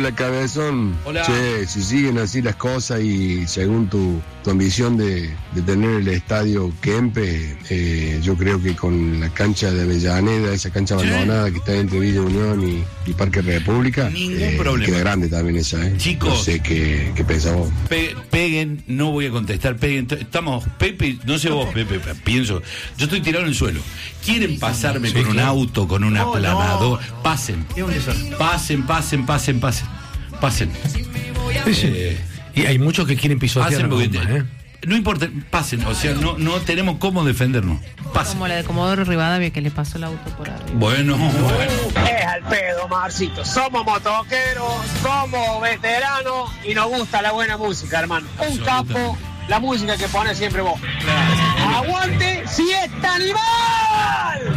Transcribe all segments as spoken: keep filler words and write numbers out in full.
Hola, Cabezón. Hola. Che, si siguen así las cosas y según tu, tu ambición de, de tener el estadio Kempe, eh, yo creo que con la cancha de Avellaneda, esa cancha abandonada sí. que está entre Villa Unión y, y Parque República, ningún eh, problema. Queda grande también esa, ¿eh? Chicos. No sé qué, qué pensamos. Pe- peguen, no voy a contestar, peguen. Estamos, Pepe, no sé vos, Pepe, pienso. Yo estoy tirado en el suelo. ¿Quieren pasarme sí, con claro. un auto, con un no, aplanador? No. Pasen. Pasen, pasen, pasen, pasen. Pasen. Eh, y hay muchos que quieren pisotear la bomba, ¿eh? No importa, pasen, o sea, no, no tenemos cómo defendernos. Pasen. Como la de Comodoro Rivadavia que le pasó el auto por arriba. Bueno, bueno. Es al pedo, Marcito. Somos motoqueros, somos veteranos y nos gusta la buena música, hermano. Un capo, la música que pone siempre vos. Claro. ¡Aguante Fiesta Animal!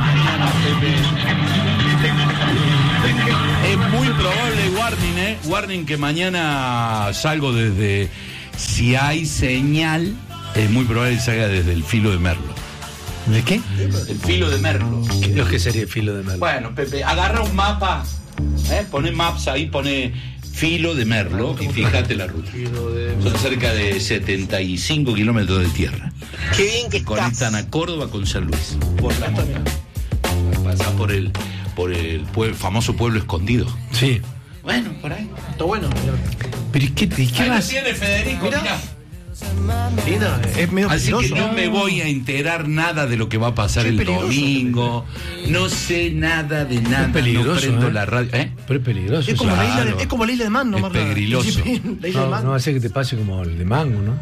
Es muy probable, warning, ¿eh? Warning que mañana salgo desde... Si hay señal, es muy probable que salga desde el filo de Merlo. ¿De qué? El filo de Merlo. ¿Qué es que sería el filo de Merlo? Bueno, Pepe, agarra un mapa, ¿eh? Pone maps ahí, pone filo de Merlo y fíjate la ruta. Son cerca de setenta y cinco kilómetros de tierra. Qué bien que conectan a Córdoba con San Luis. Por la montaña. Pasa por el, por el pueblo, famoso pueblo escondido. Sí. Bueno, por ahí. Está bueno. Pero ¿y qué, y qué ahí vas? tiene Federico, mirá. Mira, es medio Así peligroso. que no me voy a enterar nada de lo que va a pasar el domingo. No sé nada de nada. Es peligroso, no prendo ¿eh? la radio. ¿Eh? Pero es peligroso. Es como, claro. la isla de, es como la isla de Man, ¿no? Es pegriloso. No, no hace que te pase como el de Mango, ¿no?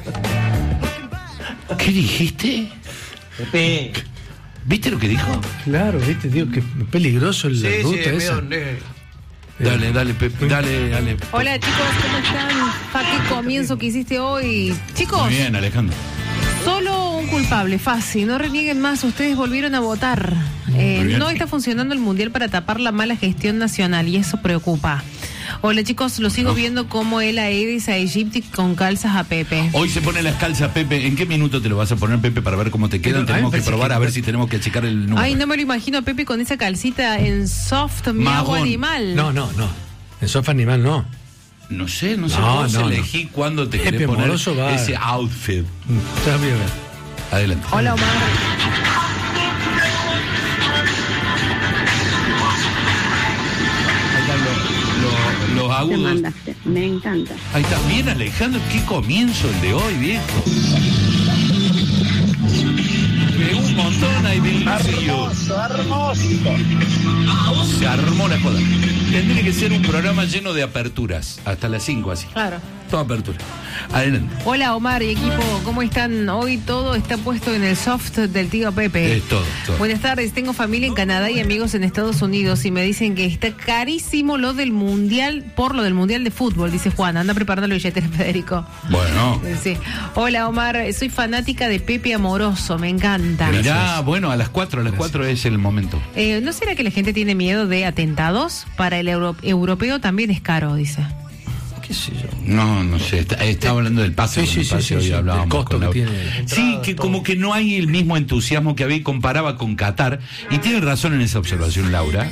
¿Qué dijiste? Pepe. ¿Viste lo que dijo? Claro, viste, digo que es peligroso el Sí, ruta sí, esa. medio... Dale, dale, Pepe, dale, dale. Hola chicos, ¿cómo están? ¿Pa qué comienzo que hiciste hoy? Chicos, Muy bien, Alejandro. Solo un culpable, fácil, no renieguen más, ustedes volvieron a votar. Eh, no está funcionando el mundial para tapar la mala gestión nacional y eso preocupa. Hola chicos, lo sigo viendo como él a Edis, a Egipti con calzas a Pepe. Hoy se pone las calzas, Pepe. ¿En qué minuto te lo vas a poner, Pepe, para ver cómo te quedan? Pero, tenemos ay, que probar que... a ver si tenemos que checar el número. Ay, no me lo imagino a Pepe con esa calcita en soft, mi agua animal. No, no, no. En soft animal no. No sé, no sé. No, Vos no, elegí no. cuándo te Pepe querés poner Moroso va... ese outfit. Está bien. Adelante. Hola, Omar. Los agudos. Te mandaste, me encanta. Ahí está, bien Alejandro, qué comienzo el de hoy, viejo. Pegó un montón ahí de Hermoso, hermoso. Se armó la joda. Tendría que ser un programa lleno de aperturas, hasta las cinco así. Claro. Toda apertura. Adelante. Hola Omar y equipo, ¿cómo están? Hoy todo está puesto en el soft del tío Pepe. Es todo, todo. Buenas tardes, tengo familia en Canadá y amigos en Estados Unidos y me dicen que está carísimo lo del mundial, por lo del mundial de fútbol, dice Juan. Anda preparando la billetera, Federico. Bueno. Sí. Hola Omar, soy fanática de Pepe Amoroso, me encanta. Mirá, bueno, a las cuatro, a las cuatro es el momento. Eh, ¿No será que la gente tiene miedo de atentados? Para el euro- europeo también es caro, dice. ¿Qué sé yo? No, no sé, está, estaba hablando del pase. Sí, sí, sí, sí, hoy sí, hablábamos del costo con que la... tiene. Sí, que como que no hay el mismo entusiasmo que había y comparaba con Qatar. Y tiene razón en esa observación, Laura.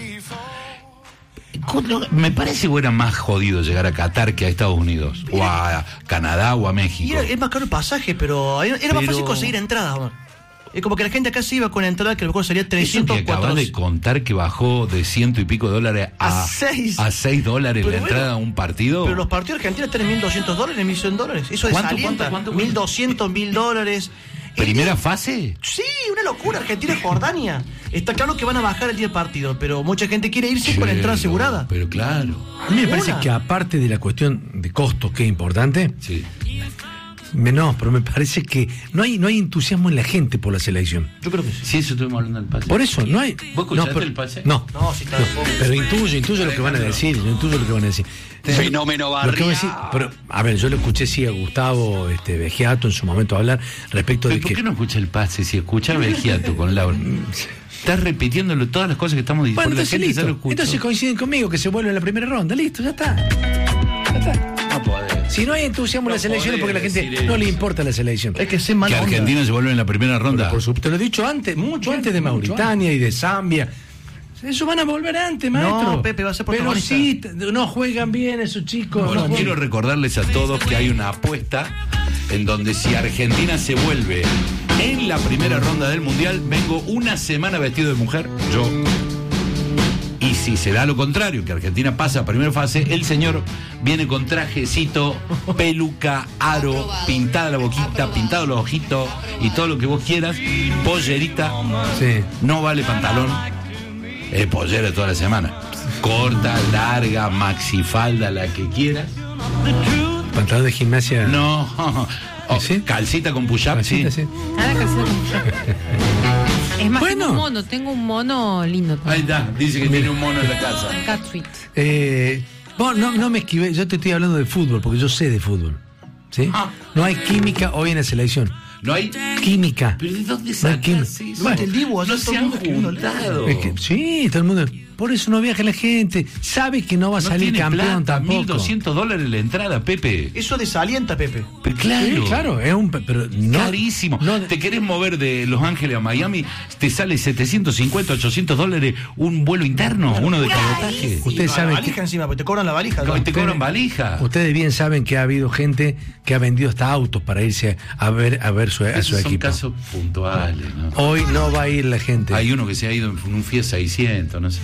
Me parece que era más jodido llegar a Qatar que a Estados Unidos, o a Canadá o a México. Y era, es más caro el pasaje, pero era Pero... más fácil conseguir entradas, Omar. Es como que la gente acá se iba con entrada que a lo mejor sería trescientos, Eso que acabas de contar que bajó de ciento y pico dólares a, A seis. a seis dólares Pero la bueno, entrada a un partido. Pero los partidos argentinos están en mil doscientos dólares, mil cien dólares. Eso es ¿Cuánto, salienta. cuánto, cuánto, mil doscientos, mil dólares. ¿Primera El- fase? Sí, una locura. Argentina y Jordania. Está claro que van a bajar el día del partido, pero mucha gente quiere irse Che, con la entrada asegurada. Pero claro. A mí me parece Una. que aparte de la cuestión de costos, que es importante, Sí. menos, pero me parece que no hay no hay entusiasmo en la gente por la selección. Yo creo que sí. Sí, eso estuvimos hablando del pase. Por eso, no hay... ¿Vos escuchaste no, pero- el pase? No, No, sí está no, de fondo. pero intuyo, intuyo lo que van a decir, yo intuyo lo que van a decir. Fenómeno Lo que van a decir, Barria. pero, a ver, yo le escuché sí a Gustavo este, Vegiato en su momento hablar respecto de ¿Pero ¿Por que... qué no escucha el pase? Si escucha Vegiato con Laura. Estás repitiéndolo todas las cosas que estamos diciendo. Bueno, la entonces gente ya lo listo. escuchó. Entonces coinciden conmigo que se vuelve en la primera ronda. Listo, ya está. Ya está. No podés. Si no hay entusiasmo en No las elecciones porque a la podés gente decir no le eso. importa la selección. Es que se mala Que onda. Argentina se vuelve en la primera ronda. Por supuesto, te lo he dicho antes, mucho antes de Mauritania y de Zambia. Eso van a volver antes, maestro. No, Pepe, va a ser protagonista. Pero sí, no juegan bien esos chicos. Bueno, no quiero juegan. recordarles a todos que hay una apuesta en donde si Argentina se vuelve en la primera ronda del Mundial, vengo una semana vestido de mujer, yo. Y si se da lo contrario, que Argentina pasa a primera fase, el señor viene con trajecito, peluca, aro, pintada la boquita, pintado los ojitos y todo lo que vos quieras, pollerita, Sí. no vale pantalón, eh, pollera toda la semana, corta, larga, maxifalda, la que quieras. Pantalón de gimnasia. No, oh, ¿Sí? calcita con push-up, sí. Calcita, sí. Ah, la calceta con yo. Es más, Bueno. tengo un mono, tengo un mono lindo Ahí también. está, dice que tiene un mono en la casa. Catsuit. Eh, vos no, no me esquivé, yo te estoy hablando de fútbol, porque yo sé de fútbol. ¿Sí? Ah. No hay química hoy en la selección. No hay. Química. ¿Pero de dónde No hay química. sacas eso? Bueno, el Dibu, no todo se el han mundo escribiendo el juntado. Es que, sí, todo el mundo. Por eso no viaja la gente. Sabe que no va a No salir tiene campeón plata, tampoco. mil doscientos dólares la entrada, Pepe. Eso desalienta, Pepe. Pero claro. Sí, claro, es un. Pero no, Carísimo. no- Te querés mover de Los Ángeles a Miami, te sale setecientos cincuenta, ochocientos dólares un vuelo interno, uno de cabotaje. Ustedes La saben valija que- encima, porque te cobran la valija. No, ¿no? te cobran valija. Ustedes bien saben que ha habido gente que ha vendido hasta autos para irse a ver a ver su, a Esos su son equipo. casos puntuales, ¿no? Hoy no va a ir la gente. Hay uno que se ha ido en un Fiat seiscientos, no sé.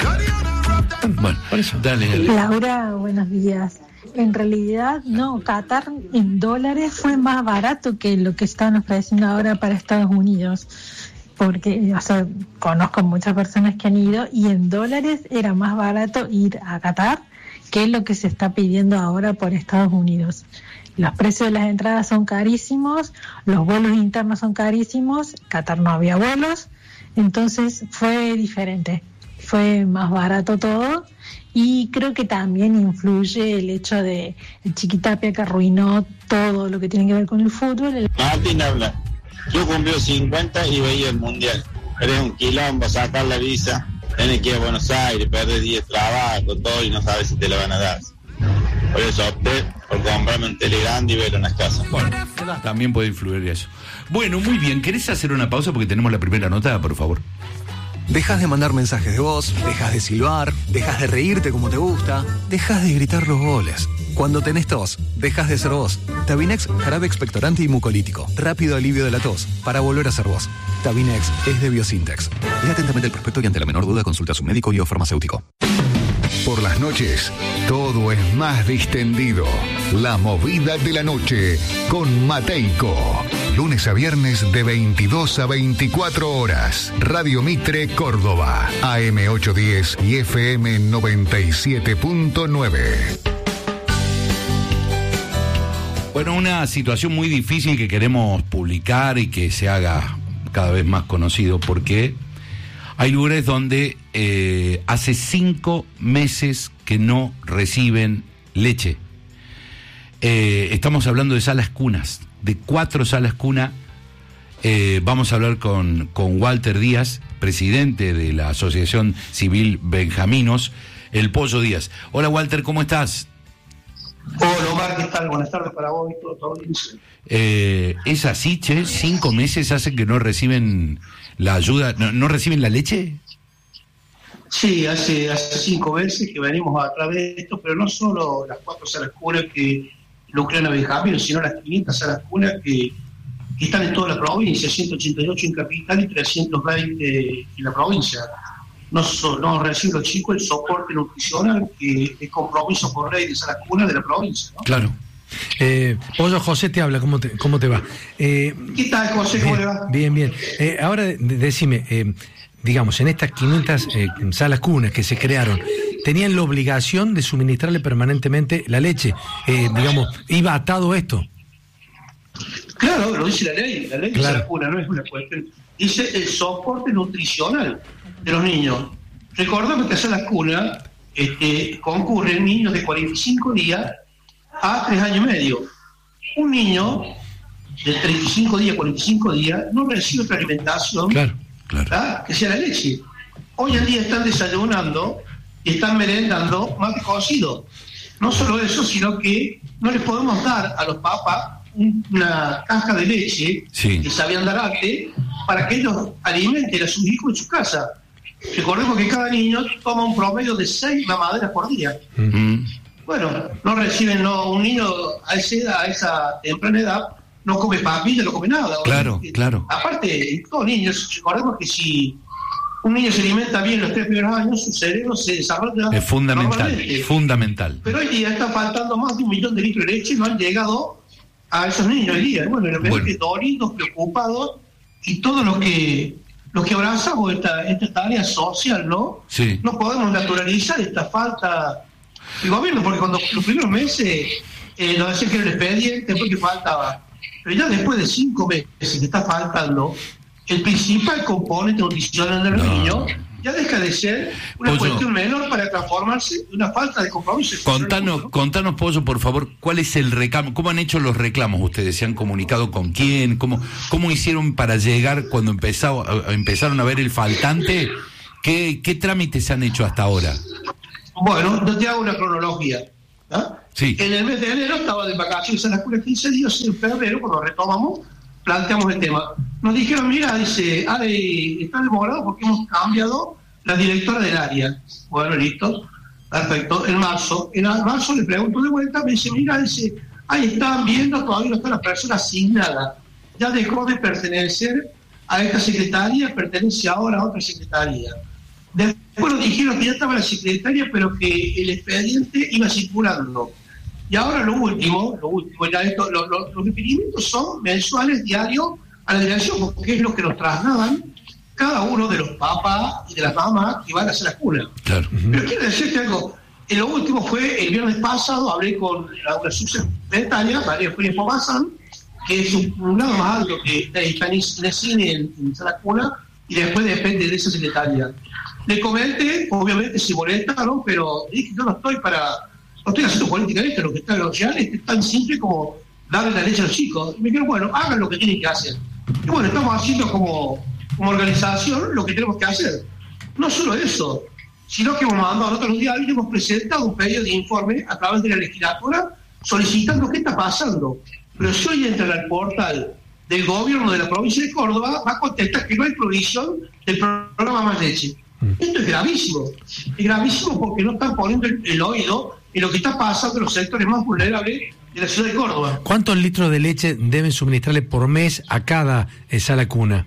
Bueno, Por eso. dale, dale. Laura, buenos días. En realidad, no, Qatar en dólares fue más barato que lo que están ofreciendo ahora para Estados Unidos. Porque, o sea, conozco muchas personas que han ido y en dólares era más barato ir a Qatar que lo que se está pidiendo ahora por Estados Unidos. Los precios de las entradas son carísimos, los vuelos internos son carísimos, Qatar no había vuelos, entonces fue diferente. Fue más barato todo y creo que también influye el hecho de el Chiquitapia que arruinó todo lo que tiene que ver con el fútbol. El... Martín habla. Yo cumplí cincuenta y veía el mundial. Pero es un quilombo sacar la visa. Tienes que ir a Buenos Aires, perder días de trabajo, todo y no sabes si te la van a dar. Por eso opté por comprarme un Telegram y verlo en las casas. Bueno, también puede influir eso. Bueno, muy bien. ¿Querés hacer una pausa? Porque tenemos la primera nota, por favor. Dejas de mandar mensajes de voz, dejas de silbar, dejas de reírte como te gusta, dejas de gritar los goles. Cuando tenés tos, dejas de ser vos. Tabinex, jarabe expectorante y mucolítico. Rápido alivio de la tos, para volver a ser vos. Tabinex es de Biosintex. Lea atentamente el prospecto y ante la menor duda consulta a su médico y o farmacéutico. Por las noches, todo es más distendido. La movida de la noche con Mateico. Lunes a viernes de veintidós a veinticuatro horas. Radio Mitre, Córdoba. A M ochocientos diez y F M noventa y siete punto nueve. Bueno, una situación muy difícil que queremos publicar y que se haga cada vez más conocido porque hay lugares donde eh, hace cinco meses que no reciben leche. Eh, estamos hablando de salas cunas, de cuatro salas cuna. Eh, vamos a hablar con, con Walter Díaz, presidente de la Asociación Civil Benjaminos, el Pollo Díaz. Hola Walter, ¿cómo estás? Hola Omar, ¿qué tal? Buenas tardes para vos y todo, todo bien. Eh, ¿Es así, che? ¿Cinco meses hacen que no reciben la ayuda, no, no reciben la leche? Sí, hace, hace cinco meses que venimos a través de esto, pero no solo las cuatro salas cunas que lucran a Benjamín, sino las quinientas salas cunas que, que están en toda la provincia, ciento ochenta y ocho en capital y trescientos veinte en la provincia. No, so, no reciben los chicos el soporte nutricional que es compromiso por ley de salas cunas de la provincia, ¿no? Claro. Eh, Pollo, José te habla, ¿cómo te, cómo te va? Eh, ¿Qué tal, José? ¿Cómo bien, le va? Bien, bien. Eh, ahora de- decime, eh, digamos, en estas quinientas eh, salas cunas que se crearon, ¿tenían la obligación de suministrarle permanentemente la leche? Eh, digamos, ¿iba atado esto? Claro, lo dice la ley, la ley Claro. de salas cunas, no es una cuestión. Dice el soporte nutricional de los niños. Recordemos que a salas cunas este, concurren niños de cuarenta y cinco días a tres años y medio. Un niño de treinta y cinco días, cuarenta y cinco días, no recibe otra alimentación Claro, ¿verdad? Que sea la leche. Hoy en día están desayunando y están merendando mate cocido. No solo eso, sino que no les podemos dar a los papás un- una caja de leche Sí. que sabían dar antes para que ellos alimenten a sus hijos en su casa. Recordemos que cada niño toma un promedio de seis mamaderas por día. Uh-huh. Bueno, no reciben, no, un niño a esa edad, a esa temprana edad, no come papilla, no come nada. Claro, ¿no? claro. Aparte, todos niños, recordemos que si un niño se alimenta bien los tres primeros años, su cerebro se desarrolla. Es fundamental, fundamental. Pero hoy día está faltando más de un millón de litros de leche y no han llegado a esos niños hoy día. Bueno, lo que bueno. es que dolidos, preocupados, y todos los que los que abrazamos esta, esta tarea social, ¿no? Sí. No podemos naturalizar esta falta del gobierno, porque cuando los primeros meses eh, nos decían que era el expediente, porque faltaba. Pero ya después de cinco meses que está faltando, el principal componente nutricional del no. niño ya deja de ser una Pollo. cuestión menor para transformarse en una falta de compromiso. Contanos, ¿no? contanos, Pollo, por favor, ¿cuál es el reclamo? ¿Cómo han hecho los reclamos ustedes? ¿Se han comunicado con quién? ¿Cómo, cómo hicieron para llegar cuando empezó, empezaron a ver el faltante? ¿Qué, qué trámites han hecho hasta ahora? Bueno, yo te hago una cronología. ¿Ah? Sí. En el mes de enero estaba de vacaciones en la escuela quince días, en febrero, cuando retomamos, planteamos el tema. Nos dijeron, mira, dice, Ale, está demorado porque hemos cambiado la directora del área. Bueno, listo, perfecto. En marzo, en marzo le pregunto de vuelta, me dice, mira, dice, ahí están viendo, todavía no está la persona asignada. Ya dejó de pertenecer a esta secretaría, pertenece ahora a otra secretaría. Después nos dijeron que ya estaba la secretaria, pero que el expediente iba circulando. Y ahora lo último, lo último, ya esto, lo, lo, los requerimientos son mensuales, diarios, a la dirección, porque es lo que nos trasladan cada uno de los papás y de las mamás que van a hacer la cuna. Claro. Pero quiero decirte algo, en lo último fue el viernes pasado, hablé con la, una subsecretaria, María Eugenia Pomazán, que es un, un grado más alto que está en cine en, en la cuna, y después depende de esa secretaria. Le comenté, obviamente se molestaron, pero dije, yo no estoy para, no estoy haciendo política de esto, lo que está negociando es tan simple como darle la leche a los chicos. Y me dijeron, bueno, hagan lo que tienen que hacer. Y bueno, estamos haciendo como, como organización lo que tenemos que hacer. No solo eso, sino que hemos mandado nosotros los diarios y hemos presentado un pedido de informe a través de la legislatura solicitando qué está pasando. Pero si hoy entran al portal del gobierno de la provincia de Córdoba, va a contestar que no hay provisión del programa Más Leche. Esto es gravísimo, es gravísimo porque no están poniendo el, el oído en lo que está pasando en los sectores más vulnerables de la ciudad de Córdoba. ¿Cuántos litros de leche deben suministrarle por mes a cada eh, sala cuna?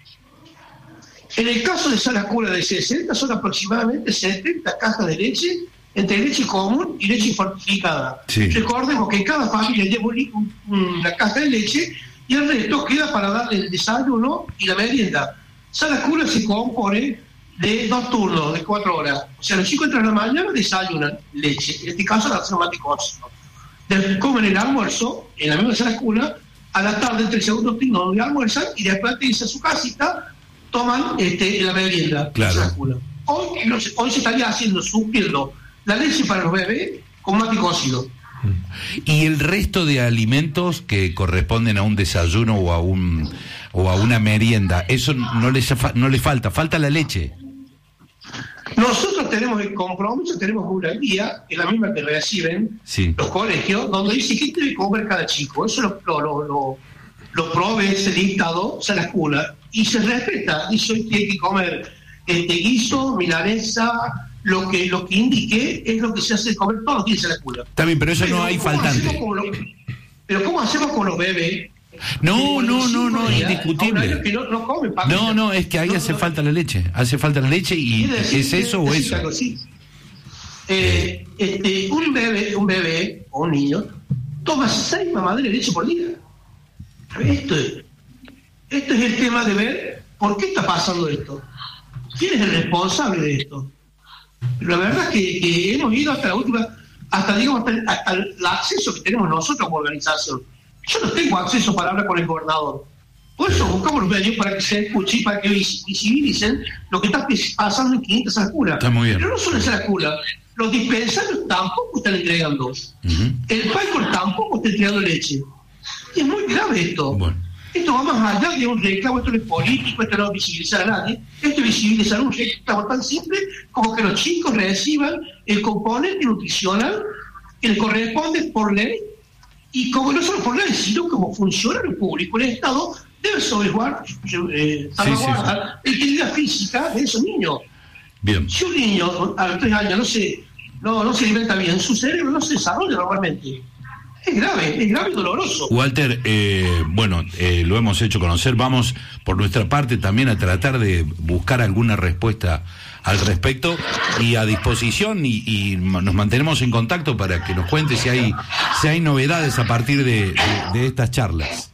En el caso de sala cuna de sesenta son aproximadamente setenta cajas de leche, entre leche común y leche fortificada. Sí. Recordemos que cada familia lleva un, una caja de leche y el resto queda para darle el desayuno y la merienda. Sala cuna se compone de dos turnos, de cuatro horas. O sea, los chicos entran a la mañana, desayunan leche. En este caso, la hacen maticócido. Después comen el almuerzo, en la misma sala cuna, a la tarde, entre el segundo turno, donde almuerzan, y después de irse a su casita, toman este, la merienda. Claro. La cuna. Hoy, no sé, hoy se estaría haciendo, supliendo la leche para los bebés con maticócido. ¿Y el resto de alimentos que corresponden a un desayuno o a un o a una merienda, eso no les no les falta, falta la leche? Nosotros tenemos el compromiso, tenemos una guía, que es la misma que reciben sí. los colegios, donde dice qué debe comer cada chico. Eso lo, lo, lo, lo, lo provee ese dictado, se la escuela, y se respeta. Dice hoy tiene que comer este guiso, milanesa, lo que lo que indique es lo que se hace de comer todos los días en la escuela. Está bien, pero eso pero no hay faltante. Lo, pero ¿cómo hacemos con los bebés? No, no, no, no, días, indiscutible. Que no, no, come, no, no, es que ahí no, hace no, falta la leche. Hace falta la leche y decir, ¿es eso o eso? Algo, sí. eh, este, un bebé, un bebé o un niño toma seis mamaderas de leche por día. Esto es, esto es el tema de ver por qué está pasando esto. ¿Quién es el responsable de esto? Pero la verdad es que, que hemos ido hasta la última, hasta digamos hasta, hasta el acceso que tenemos nosotros como organización. Yo no tengo acceso para hablar con el gobernador. Por eso buscamos los medios para que se escuche y para que visibilicen lo que está pasando en quinientas salas cuna. Está muy bien. Pero no solo en salas cuna, los dispensarios tampoco están entregando. Uh-huh. El Paycor tampoco está entregando leche. Y es muy grave esto. Bueno. Esto va más allá de un reclamo, esto no es político, esto no es visibilizar a nadie, esto es visibilizar un reclamo tan simple como que los chicos reciban el componente nutricional que les corresponde por ley, y como no solo por ley, sino como funcionario público, el Estado debe salvaguardar eh, sí, sí, sí. la integridad física de esos niños. Bien. Si un niño a los tres años no se, no, no se alimenta bien, su cerebro no se desarrolla normalmente. Es grave, es grave y doloroso. Walter, eh, bueno, eh, lo hemos hecho conocer. Vamos, por nuestra parte, también a tratar de buscar alguna respuesta al respecto y a disposición y, y nos mantenemos en contacto para que nos cuente si hay si hay novedades a partir de, de, de estas charlas.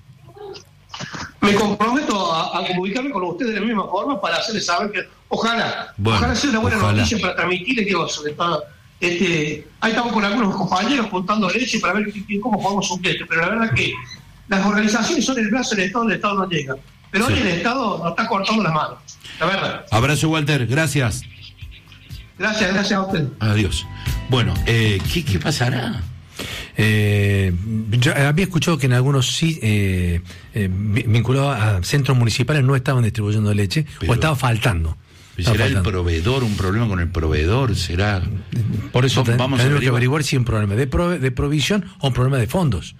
Me comprometo a, a comunicarme con ustedes de la misma forma para hacerles saber que ojalá, bueno, ojalá sea una buena ojalá. noticia para transmitirles, digo, sobre todo, este, ahí estamos con algunos compañeros juntando leche para ver que, cómo podemos suplir esto, pero la verdad que las organizaciones son el brazo del Estado, el Estado no llega, pero sí. hoy el Estado nos está cortando las manos, la verdad. Abrazo, Walter, gracias. Gracias, gracias a usted. Adiós. Bueno, eh, ¿qué, qué pasará? Eh, yo había escuchado que en algunos sí, eh, eh, vinculados a centros municipales, no estaban distribuyendo leche, Pero, o estaba faltando. ¿Será estaba el faltando. proveedor, un problema con el proveedor? ¿Será? Por eso vamos, vamos a tenemos que averiguar. averiguar si es un problema de, prove, de provisión o un problema de fondos.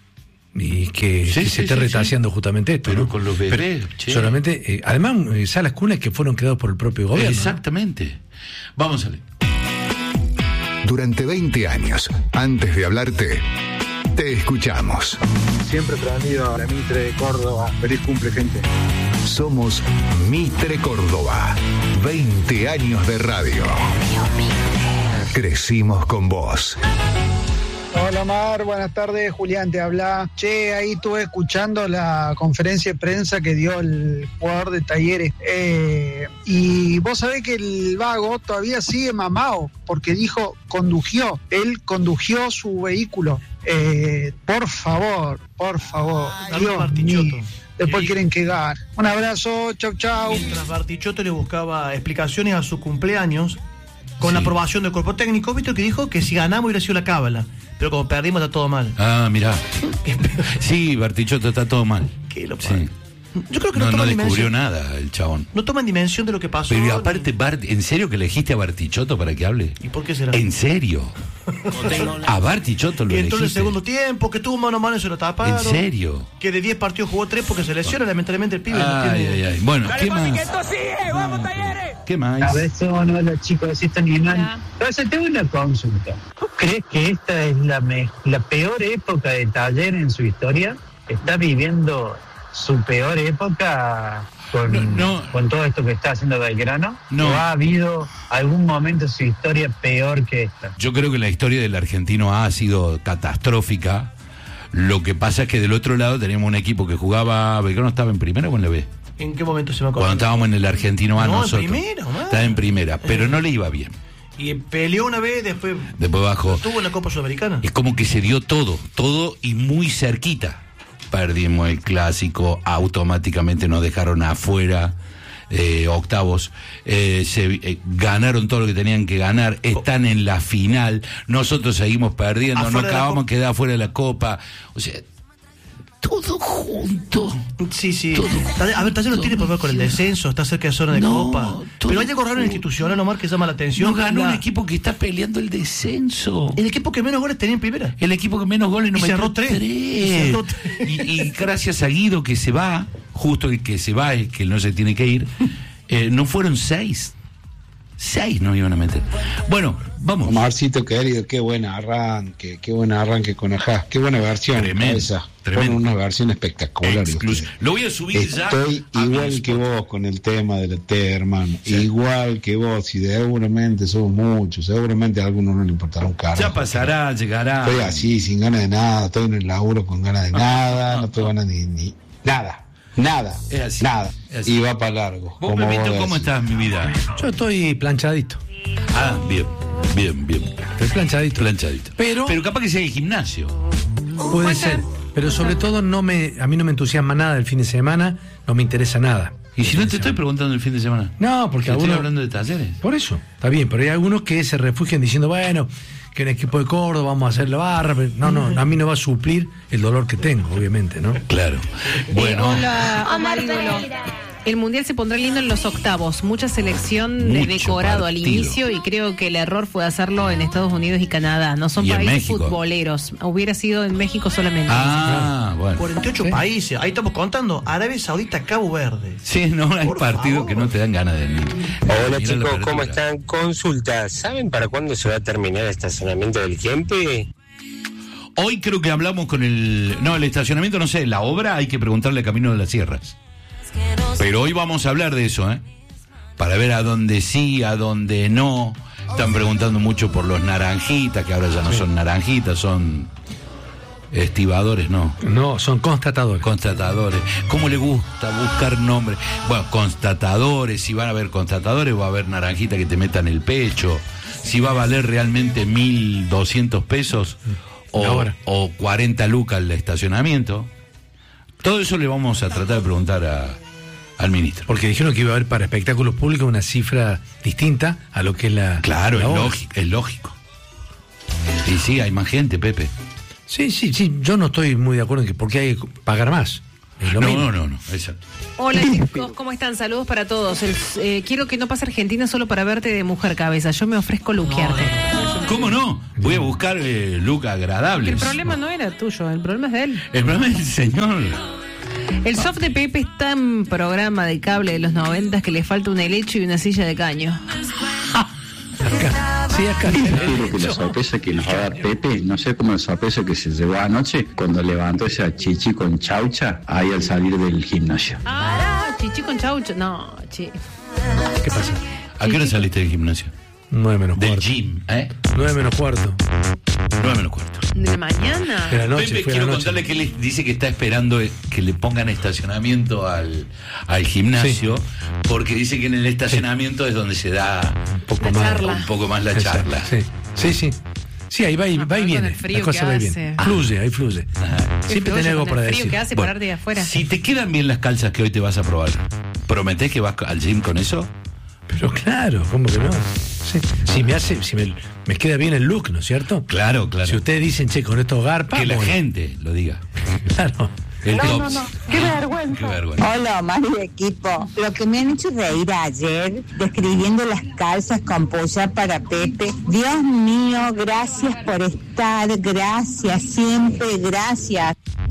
Y que, Sí, que sí, se esté sí, retaseando sí. justamente esto. Pero ¿no? con los bebés, Pero che. solamente, eh, además, eh, salas cunas que fueron creadas por el propio gobierno. Exactamente. ¿No? Vamos a ver. Durante veinte años, antes de hablarte, te escuchamos. Siempre prendido a la Mitre de Córdoba. Feliz cumple, gente. Somos Mitre Córdoba. veinte años de radio. Crecimos con vos. Hola Mar, buenas tardes, Julián te habla. Che, ahí estuve escuchando la conferencia de prensa que dio el jugador de Talleres. Eh, y vos sabés que el vago todavía sigue mamado, porque dijo, condujió, él condujió su vehículo. Eh, por favor, por favor, Ay, Dios Bartichotto. mío. Después Sí. quieren que gane. Un abrazo, chau chau. Mientras Bartichotto le buscaba explicaciones a su cumpleaños, con Sí. la aprobación del cuerpo técnico, viste que dijo que si ganamos hubiera sido la cábala. Pero como perdimos está todo mal. Ah, mirá. Sí, Bartichotto está todo mal. ¿Qué lo Sí. Yo creo que no, No, no toman descubrió dimensión. nada el chabón. No toman dimensión de lo que pasó. Pero y aparte, Bart, ¿en serio que elegiste a Bartichotto para que hable? ¿Y por qué será? ¿En serio? A Bartichotto lo Y entró en el elegiste. segundo tiempo, que tuvo mano a mano y se lo taparon. ¿En serio? Que de diez partidos jugó tres porque se lesiona lamentablemente el pibe. no Ay, tiene- ay, ay. Bueno, ¿qué más? ¡Vamos, Talleres! ¿Qué más? Cabezón, hola chicos, así están animando. Entonces tengo una consulta. ¿Tú crees que esta es la, me- la peor época de Taller en su historia? ¿Está viviendo su peor época con, No, no. con todo esto que está haciendo Belgrano? No. ¿O ha habido algún momento en su historia peor que esta? Yo creo que la historia del argentino A ha sido catastrófica. Lo que pasa es que del otro lado teníamos un equipo que jugaba. ¿Belgrano estaba en primera o en la B? ¿En qué momento se me acuerda? Cuando estábamos en el argentino A No, en nosotros. primera, Omar. Estaba en primera, pero no le iba bien. Y peleó una vez, después Después bajó. estuvo en la Copa Sudamericana. Es como que se dio todo, todo y muy cerquita. Perdimos el clásico, automáticamente nos dejaron afuera, eh, octavos, eh, se eh, ganaron todo lo que tenían que ganar, están en la final, nosotros seguimos perdiendo, Afuera no de la acabamos Copa. de quedar fuera de la Copa, o sea, todo junto. Sí, sí. A ver, Taller no tiene problema con el descenso, está cerca de zona de No, Copa. todo Pero hay algo raro en el institucional, Omar, que llama la atención. No ganó La- un equipo que está peleando el descenso. El equipo que menos goles tenía en primera. El equipo que menos goles no Y metió cerró tres. tres. Y cerró tres. Y, y gracias a Guido que se va, justo el que se va es que no se tiene que ir, eh, no fueron seis. Seis no iban a meter. Bueno, vamos. Omarcito querido, qué buen arranque, qué buen arranque con Ajá, qué buena versión. Tremendo, Esa. tremendo. Ponen una versión espectacular. Exclus- ustedes. Lo voy a subir ya. Estoy a mi igual que Spotify. vos con el tema de la T, hermano. Igual que vos, y seguramente somos muchos, seguramente a algunos no le importará un carajo. Ya pasará, llegará. Estoy así, sin ganas de nada, estoy en el laburo con ganas de nada, no tengo ganas ni, ni nada, nada, Es así, nada. es así. Y va para largo. Vos, como Pepito, vos ¿cómo decís. estás, mi vida? Yo estoy planchadito. Ah, bien, bien, bien. Estoy planchadito. Planchadito. Pero, Pero capaz que sea el gimnasio. puede ser. Pero sobre todo no me, a mí no me entusiasma nada el fin de semana, no me interesa nada. Y si no te estoy preguntando el fin de semana. No, porque Te estoy algunos, hablando de Talleres. por eso, está bien, pero hay algunos que se refugian diciendo, bueno, que el equipo de Córdoba vamos a hacer la barra. Pero no, no, a mí no va a suplir el dolor que tengo, obviamente, ¿no? Claro. Eh, Bueno. hola, Omar Ídolo. El Mundial se pondrá lindo en los octavos. Mucha selección de Mucho decorado al partido. inicio y creo que el error fue hacerlo en Estados Unidos y Canadá. No son Y en países México. futboleros. Hubiera sido en México solamente. Ah, bueno. cuarenta y ocho Sí. países, ahí estamos contando. Arabia Saudita, Cabo Verde. Sí, no, hay Por partidos favor. que no te dan ganas de ni- Hola ni chicos, mirar la ¿cómo apertura. están? Consulta, ¿saben para cuándo se va a terminar el estacionamiento del Kempe? Hoy creo que hablamos con el... No, el estacionamiento, no sé, la obra hay que preguntarle a Camino de las Sierras. Pero hoy vamos a hablar de eso, ¿eh? Para ver a dónde sí, a dónde no. Están preguntando mucho por los naranjitas, que ahora ya no son naranjitas, son estibadores, ¿no? No, son constatadores. Constatadores. ¿Cómo le gusta buscar nombres? Bueno, constatadores, si van a haber constatadores, va a haber naranjita que te metan el pecho. Si va a valer realmente mil doscientos pesos o, Ahora. o cuarenta lucas el estacionamiento. Todo eso le vamos a tratar de preguntar a, al ministro. Porque dijeron que iba a haber para espectáculos públicos una cifra distinta a lo que es la. Claro, la es obra. lógico, es lógico. Y sí, hay más gente, Pepe. Sí, sí, sí. Yo no estoy muy de acuerdo en que porque hay que pagar más. Es lo No, mismo. no, no, no, exacto. Hola chicos, ¿cómo están? Saludos para todos. El- eh, quiero que no pase Argentina solo para verte de mujer cabeza. Yo me ofrezco luquearte. ¿Cómo no? Voy a buscar eh, look Que agradables. el problema no era tuyo, el problema es de él. El problema es el señor. El soft de Pepe es tan programa de cable de los noventas que le falta un helecho y una silla de caño. Sí, acá. Creo que la sorpresa que nos va a dar Pepe, no sé cómo la sorpresa que se llevó anoche cuando levantó esa chichi con chaucha ahí al salir del gimnasio. Ah, chichi con chaucho. No, chi. ¿Qué pasa? ¿A qué hora saliste del gimnasio? Nueve menos Del cuarto. gym, ¿eh? Nueve menos cuarto. Nueve menos cuarto. ¿De la mañana? De la noche, Pepe, fue a quiero la noche. contarle que él dice que está esperando eh, que le pongan estacionamiento al, al gimnasio, porque dice que en el estacionamiento es donde se da Un poco La más. charla. un poco más la Exacto, charla. Sí, sí. Sí, sí ahí va y, va y con viene. el frío La cosa que va y hace. viene. Fluye, ahí fluye. Qué Siempre fluye tenés algo con el para frío decir. que hace Bueno, pararte de afuera. Si te quedan bien las calzas que hoy te vas a probar, ¿prometés que vas al gym con eso? Pero claro, ¿cómo que no? Sí. Si me hace, si me, me queda bien el look, ¿no es cierto? Claro, claro. Si ustedes dicen, che, con esto garpa. Que la bueno. gente lo diga. Claro. El No, tops. no, no. Qué vergüenza. Qué vergüenza. Hola, Omar y equipo. Lo que me han hecho reír ayer, describiendo las calzas con polla para Pepe. Dios mío, gracias por estar. Gracias, siempre, gracias.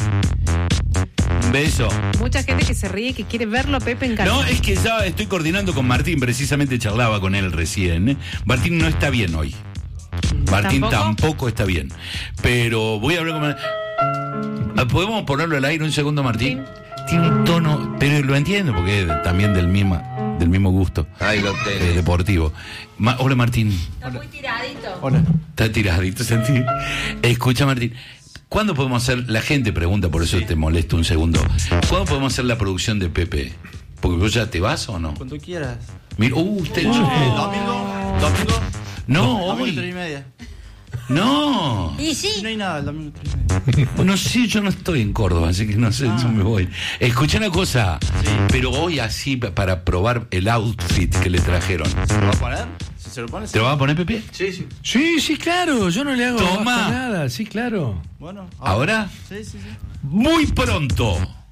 Un beso. Mucha gente que se ríe, que quiere verlo a Pepe en casa. No, es que ya estoy coordinando con Martín, precisamente charlaba con él recién. ¿eh? Martín no está bien hoy. Martín ¿Tampoco? tampoco, está bien. Pero voy a hablar con Mar- ¿Podemos ponerlo al aire un segundo, Martín? Tiene un tono, pero lo entiendo porque es también del mismo, del mismo gusto. eh, deportivo. Ma- Hola, Martín. Está muy tiradito. Hola. Está tiradito, sentí. Escucha, Martín. ¿Cuándo podemos hacer? La gente pregunta, por eso te molesto un segundo. ¿Cuándo podemos hacer la producción de Pepe? Porque vos ya te vas o no. Cuando quieras. Mira, uh, usted. Eh, domingo, domingo. No, domingo hoy. tres y media. No. Y sí. No hay nada, el domingo tres y media. No sé, yo no estoy en Córdoba, así que no sé, yo me voy. Escucha una cosa, pero hoy así pa- para probar el outfit que le trajeron. ¿Se lo va a poner? Si se lo pone, ¿Te lo va a poner, Pepe? Sí, sí. Sí, sí, claro. Yo no le hago Toma. baja nada. Sí, claro. Bueno. ¿Ahora? Sí, sí, sí. Muy pronto.